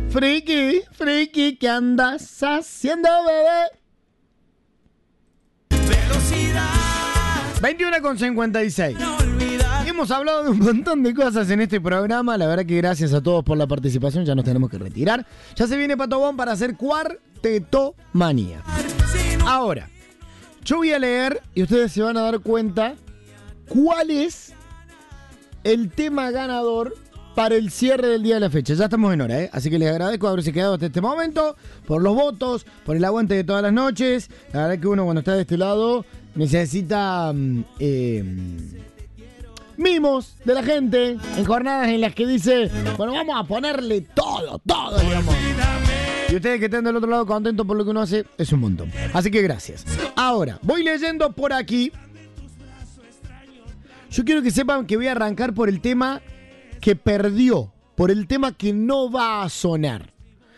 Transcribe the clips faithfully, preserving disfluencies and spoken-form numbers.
Friki, friki, ¿qué andas haciendo, bebé? veintiuno con cincuenta y seis. Hemos hablado de un montón de cosas en este programa. La verdad que gracias a todos por la participación. Ya nos tenemos que retirar. Ya se viene Pato Bon para hacer Cuartetomanía. Ahora, yo voy a leer y ustedes se van a dar cuenta cuál es el tema ganador para el cierre del día de la fecha. Ya estamos en hora, ¿eh? Así que les agradezco haberse quedado hasta este momento, por los votos, por el aguante de todas las noches. La verdad que uno cuando está de este lado necesita eh, mimos de la gente en jornadas en las que dice, bueno, vamos a ponerle todo, todo, digamos. Y ustedes que estén del otro lado contentos por lo que uno hace, es un montón. Así que gracias. Ahora, voy leyendo por aquí. Yo quiero que sepan que voy a arrancar por el tema que perdió, por el tema que no va a sonar.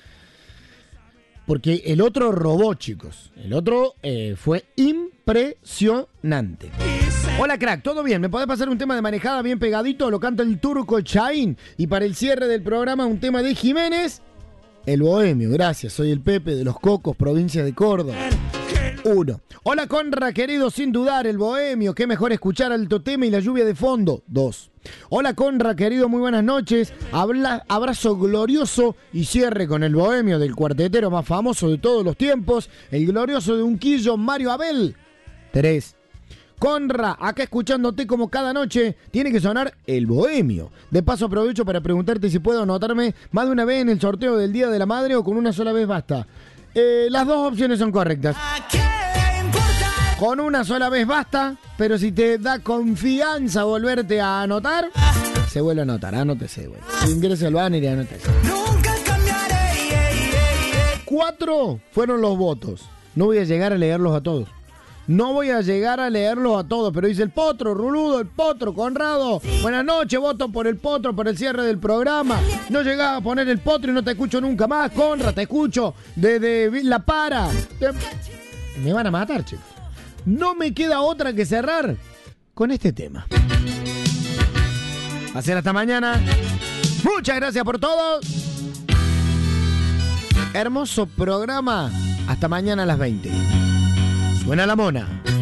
Porque el otro robó, chicos. El otro eh, fue impresionante. Hola, crack, ¿todo bien? ¿Me podés pasar un tema de manejada bien pegadito? Lo canta el Turco Chaín. Y para el cierre del programa, un tema de Jiménez, El Bohemio. Gracias, soy el Pepe de Los Cocos, provincia de Córdoba. Uno. Hola, Conra, querido, sin dudar, El Bohemio. Qué mejor escuchar Alto Tema y la lluvia de fondo. Dos. Hola, Conra, querido, muy buenas noches. Habla, abrazo glorioso y cierre con El Bohemio del cuartetero más famoso de todos los tiempos, el glorioso de Unquillo, Mario Abel. Tres. Conra, acá escuchándote como cada noche, tiene que sonar El Bohemio. De paso aprovecho para preguntarte si puedo anotarme más de una vez en el sorteo del Día de la Madre o con una sola vez basta. Eh, las dos opciones son correctas. Con una sola vez basta, pero si te da confianza volverte a anotar, se vuelve a anotar, anótese, güey. Ingrese al banner y anótese. Cuatro fueron los votos. No voy a llegar a leerlos a todos. No voy a llegar a leerlos a todos, pero dice el Potro, Ruludo, el Potro, Conrado. Buenas noches, voto por el Potro, por el cierre del programa. No llegaba a poner el Potro y no te escucho nunca más, Conra, te escucho desde La Para. Te... Me van a matar, chicos. No me queda otra que cerrar con este tema. Va a ser hasta mañana. Muchas gracias por todo. Hermoso programa. Hasta mañana a las veinte. Suena la mona.